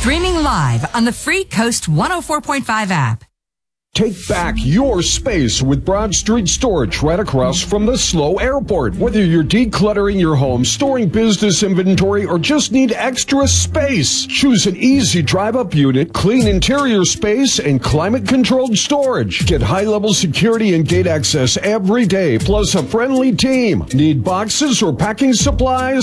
Streaming live on the free Coast 104.5 app. Take back your space with Broad Street Storage right across from the SLO Airport. Whether you're decluttering your home, storing business inventory, or just need extra space, choose an easy drive-up unit, clean interior space, and climate-controlled storage. Get high-level security and gate access every day, plus a friendly team. Need boxes or packing supplies?